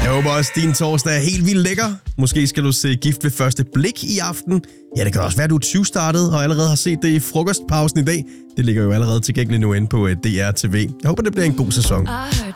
Jeg håber også, din torsdag er helt vildt lækker. Måske skal du se Gift ved første blik i aften. Ja, det kan også være, at du er 20-startet og allerede har set det i frokostpausen i dag. Det ligger jo allerede tilgængeligt nu inde på DR TV. Jeg håber, det bliver en god sæson.